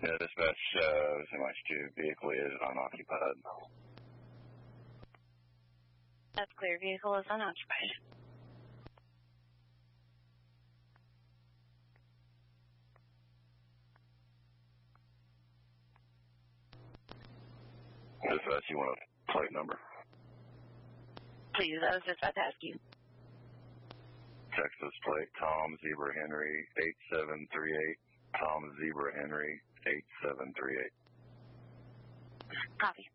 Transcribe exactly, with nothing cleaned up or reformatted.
Yeah, dispatch shows M H two vehicle is unoccupied. That's clear. Vehicle is unoccupied. Dispatch, you want a plate number? Please, I was just about to ask you. Texas plate, Tom Zebra Henry, eight seven three eight. Tom Zebra Henry, eight seven three eight. Copy.